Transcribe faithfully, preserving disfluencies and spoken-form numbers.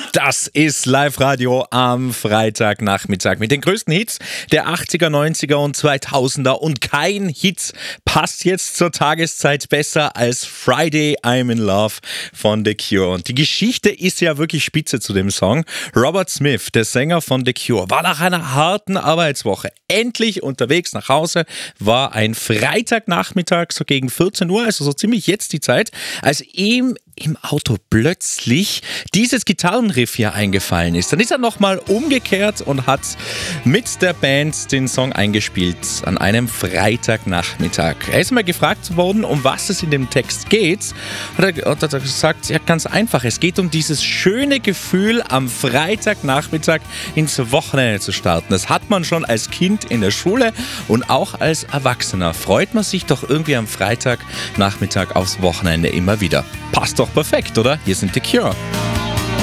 Das ist Live-Radio am Freitagnachmittag mit den größten Hits der achtziger, neunziger und zweitausender. Und kein Hit passt jetzt zur Tageszeit besser als Friday I'm in Love von The Cure. Und die Geschichte ist ja wirklich spitze zu dem Song. Robert Smith, der Sänger von The Cure, war nach einer harten Arbeitswoche endlich unterwegs nach Hause. War ein Freitagnachmittag, so gegen vierzehn Uhr, also so ziemlich jetzt die Zeit, als ihm im Auto plötzlich dieses Gitarrenriff hier eingefallen ist. Dann ist er nochmal umgekehrt und hat mit der Band den Song eingespielt an einem Freitagnachmittag. Er ist mal gefragt worden, um was es in dem Text geht. Hat er, hat er gesagt, ja, ganz einfach, es geht um dieses schöne Gefühl, am Freitagnachmittag ins Wochenende zu starten. Das hat man schon als Kind in der Schule und auch als Erwachsener freut man sich doch irgendwie am Freitagnachmittag aufs Wochenende immer wieder. Passt doch perfekt, oder? Hier sind The Cure.